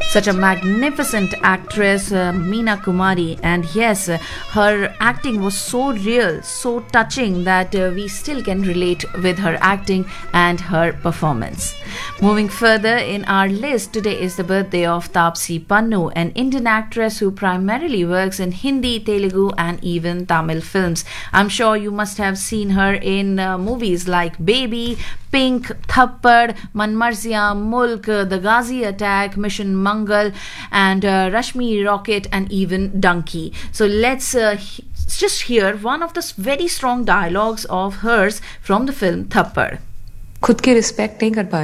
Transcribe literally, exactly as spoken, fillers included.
Such a magnificent actress, uh, Meena Kumari, and yes, uh, her acting was so real, so touching that uh, we still can relate with her acting and her performance. Moving further in our list, today is the birthday of Taapsee Pannu, an Indian actress who primarily works in Hindi, Telugu, and even Tamil films. I'm sure you must have seen her in uh, movies like Baby, Pink, Thappad, Manmarzia, Mulk, The Ghazi Attack, Mission Mangal, and uh, Rashmi Rocket, and even Donkey. So let's uh, he- just hear one of the s- very strong dialogues of hers from the film Thappad. खुद की respect नहीं कर पा